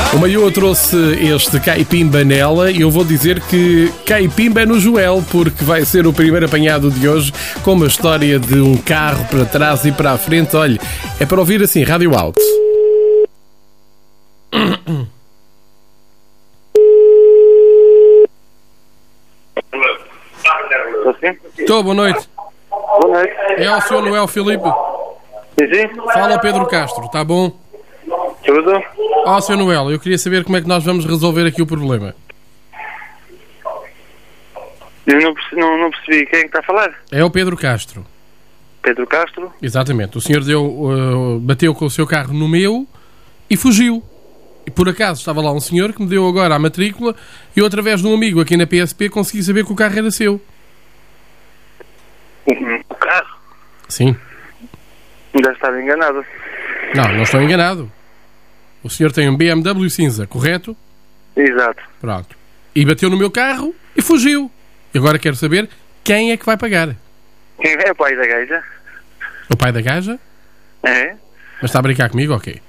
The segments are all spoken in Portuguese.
O Maiô trouxe este Caipimba nela e eu vou dizer que Caipimba é no Joel, porque vai ser o primeiro apanhado de hoje com uma história de um carro para trás e para a frente. Olha, é para ouvir assim, rádio alto. Estou, boa noite. Boa noite. É o Sr. Noel Filipe. Sim. Fala ao Pedro Castro, está bom? Tudo? Ó, Sr. Noel, eu queria saber como é que nós vamos resolver aqui o problema. Eu não percebi. Quem é que está a falar? É o Pedro Castro. Pedro Castro? Exatamente. O senhor bateu com o seu carro no meu e fugiu. E por acaso estava lá um senhor que me deu agora a matrícula e eu, através de um amigo aqui na PSP, consegui saber que o carro era seu. O carro? Sim. Já estava enganado. Não estou enganado. O senhor tem um BMW cinza, correto? Exato. Pronto. E bateu no meu carro e fugiu. E agora quero saber quem é que vai pagar. Quem é o pai da gaja? O pai da gaja? É. Mas está a brincar comigo, ok?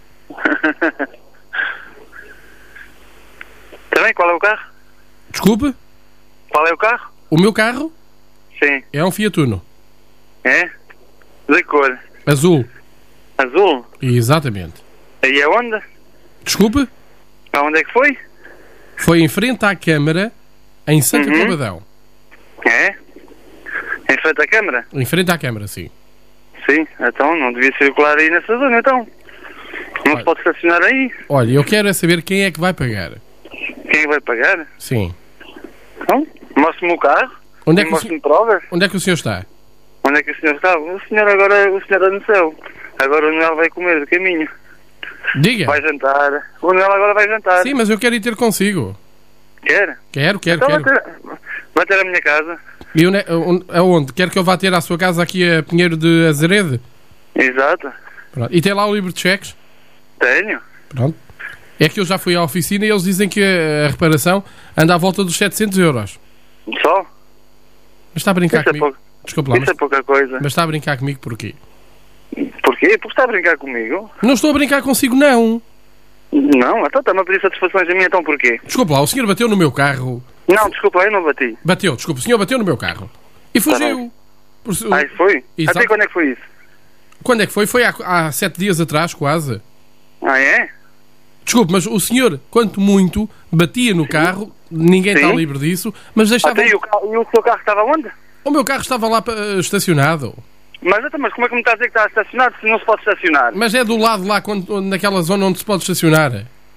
Também, qual é o carro? Desculpe? Qual é o carro? O meu carro? Sim. É um Fiat Uno. É? De cor? Azul. Azul? Exatamente. E aonde? Desculpe? Aonde é que foi? Foi em frente à Câmara, em Santa Cobadão. É? Em frente à Câmara? Em frente à Câmara, sim. Sim, então não devia circular aí nessa zona, então. Não se pode estacionar aí. Olha, eu quero é saber quem é que vai pagar. Quem vai pagar? Sim. Então, mostre-me o carro. Onde é que mostre-me provas. Onde é que o senhor está? Onde é que o senhor está? O senhor está no céu. Agora o Noel vai comer do caminho. Diga. Vai jantar. O Noel agora vai jantar. Sim, mas eu quero ir ter consigo. Quer? Quero. Então vai ter a minha casa. E aonde? Quer que eu vá ter à sua casa aqui a Pinheiro de Azeredo? Exato. Pronto. E tem lá o livro de cheques? Tenho. Pronto. É que eu já fui à oficina e eles dizem que a reparação anda à volta dos 700 euros. Só? Mas está a brincar comigo? Desculpa lá. Isso é pouca coisa. Mas está a brincar comigo porquê? Porquê? Porque está a brincar comigo? Não estou a brincar consigo, não. Não? Então está-me a pedir satisfações a mim, então porquê? Desculpa lá, o senhor bateu no meu carro. Não, desculpa lá, eu não bati. Bateu, desculpa, o senhor bateu no meu carro. E fugiu. Isso foi? Exato. Até quando é que foi isso? Quando é que foi? Foi há 7 dias atrás, quase. Ah, é? Desculpe, mas o senhor, quanto muito, batia no carro, ninguém está livre disso, mas deixava... Até e o seu carro estava onde? O meu carro estava lá estacionado. Mas como é que me está a dizer que está estacionado se não se pode estacionar? Mas é do lado lá, naquela zona onde se pode estacionar.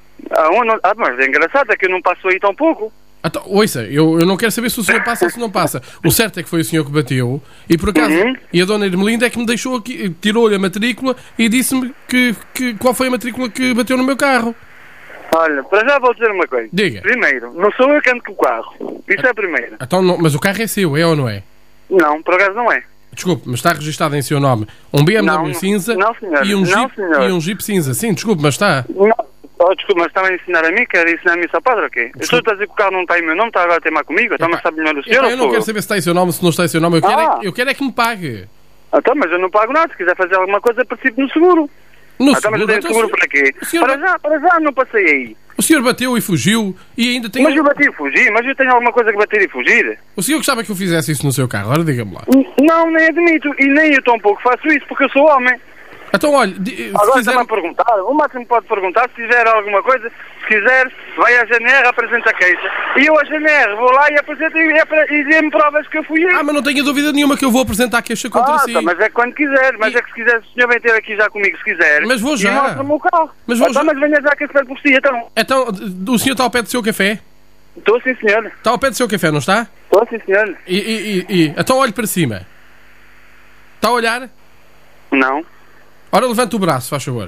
Mas é engraçado, é que eu não passo aí tão pouco. Então, ouça, eu não quero saber se o senhor passa ou se não passa. O certo é que foi o senhor que bateu e por acaso, e a dona Irmelinda é que me deixou aqui, tirou-lhe a matrícula e disse-me que qual foi a matrícula que bateu no meu carro. Olha, para já vou dizer uma coisa. Diga. Primeiro, não sou eu que ando com o carro. Isso é a primeira. Então, mas o carro é seu, é ou não é? Não, por acaso não é. Desculpe, mas está registado em seu nome um BMW cinza e um Jeep cinza. Sim, desculpe, mas está. Desculpe, mas está-me a ensinar a mim? Quer ensinar-me isso ao padre ou quê? Eu estou a dizer que o carro não está em meu nome, está agora a teimar comigo? Então, mas sabe melhor o senhor? Eu não quero saber se está em seu nome, se não está em seu nome. Eu quero é que me pague. Então, mas eu não pago nada. Se quiser fazer alguma coisa, participe no seguro. No seguro? Mas eu tenho seguro para quê? Para já não passei aí. O senhor bateu e fugiu e ainda tem... Mas eu bati e fugi? Mas eu tenho alguma coisa que bater e fugir? O senhor gostava que eu fizesse isso no seu carro? Ora, diga-me lá. Não, nem admito. E nem eu tão pouco faço isso, porque eu sou homem. Então, olha... Agora está-me a perguntar. O máximo pode perguntar. Se quiser alguma coisa, se quiser, vai à GNR, apresenta a queixa. E eu à GNR vou lá e apresento e dê-me provas que eu fui eu. Mas não tenha dúvida nenhuma que eu vou apresentar a queixa contra si. Tá, mas é quando quiser. Mas é que se quiser, o senhor vem ter aqui já comigo, se quiser. Mas vou já. E mostra-me o carro. Mas vou já. Mas venha já que eu espero por si, então. Então, o senhor está ao pé do seu café? Estou sim, senhor. Está ao pé do seu café, não está? Estou sim, senhor. Então olhe para cima. Está a olhar? Não. Ora, levanta o braço, faz favor.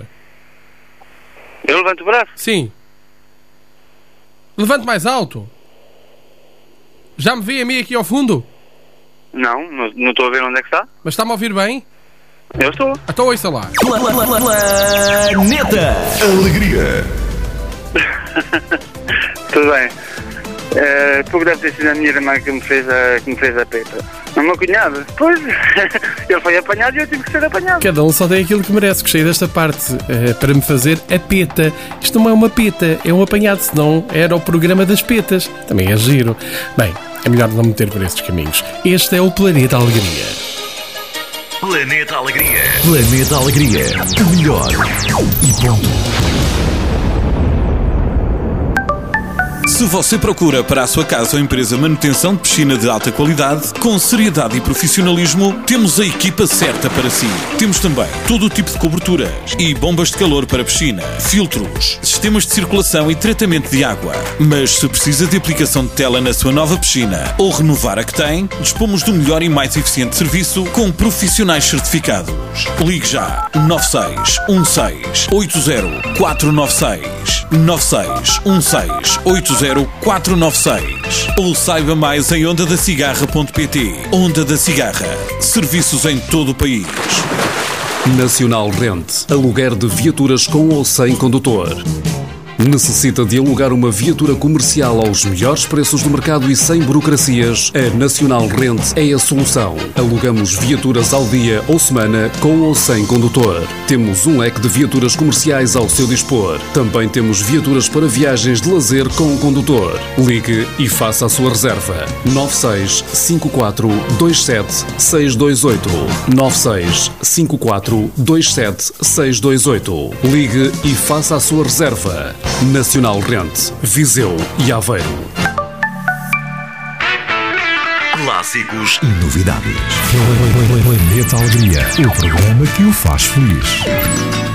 Eu levanto o braço? Sim. Levante mais alto. Já me vê a mim aqui ao fundo? Não estou a ver onde é que está. Mas está-me a ouvir bem? Eu estou. Então ouça lá. Planeta Alegria. Tudo bem. Porque deve ter sido a minha irmã que me fez a peta. Não, meu cunhado. Pois, ele foi apanhado e eu tive que ser apanhado. Cada um só tem aquilo que merece. Gostei desta parte. Para me fazer a peta. Isto não é uma peta, é um apanhado, senão era o programa das petas. Também é giro. Bem, é melhor não meter por esses caminhos. Este é o Planeta Alegria. Planeta Alegria. Planeta Alegria. O melhor e ponto. Se você procura para a sua casa ou empresa manutenção de piscina de alta qualidade, com seriedade e profissionalismo, temos a equipa certa para si. Temos também todo o tipo de coberturas e bombas de calor para piscina, filtros, sistemas de circulação e tratamento de água. Mas se precisa de aplicação de tela na sua nova piscina ou renovar a que tem, dispomos do melhor e mais eficiente serviço com profissionais certificados. Ligue já 9616 80 496 9616 80 496 ou saiba mais em ondadacigarra.pt. Onda da Cigarra. Serviços em todo o país. Nacional Rent. Aluguer de viaturas com ou sem condutor. Necessita de alugar uma viatura comercial aos melhores preços do mercado e sem burocracias? A Nacional Rent é a solução. Alugamos viaturas ao dia ou semana, com ou sem condutor. Temos um leque de viaturas comerciais ao seu dispor. Também temos viaturas para viagens de lazer com condutor. Ligue e faça a sua reserva. 9654 27 628 9654 27 628. Ligue e faça a sua reserva. Nacional Rent, Viseu e Aveiro. Clássicos e novidades. Planeta Alegria, o programa que o faz feliz.